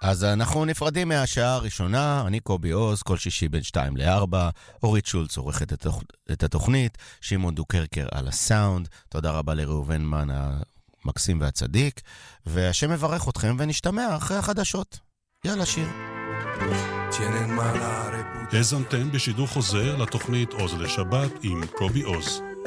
אז אנחנו נפרדים מהשעה הראשונה, אני קובי עוז, כל שישי בין 2-4, אורית שולץ עורכת את התוכנית, שמעון דוקרקר על הסאונד, תודה רבה לראובן מן המקסים והצדיק, והשם מברך אתכם ונשתמע אחרי החדשות. יאללה שיר. האזנתם בשידור חוזר לתוכנית עוז לשבת עם קובי עוז.